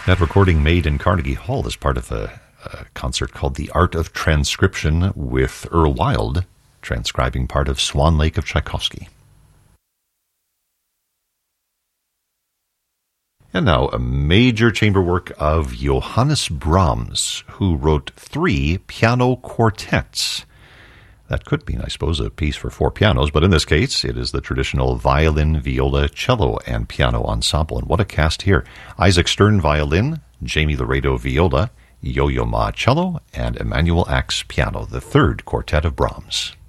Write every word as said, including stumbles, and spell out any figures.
That recording made in Carnegie Hall as part of a, a concert called The Art of Transcription with Earl Wild transcribing part of Swan Lake of Tchaikovsky. And now a major chamber work of Johannes Brahms, who wrote three piano quartets. That could mean, I suppose, a piece for four pianos, but in this case, it is the traditional violin, viola, cello, and piano ensemble. And what a cast here. Isaac Stern, violin, Jamie Laredo, viola, Yo-Yo Ma, cello, and Emmanuel Axe, piano, the third quartet of Brahms.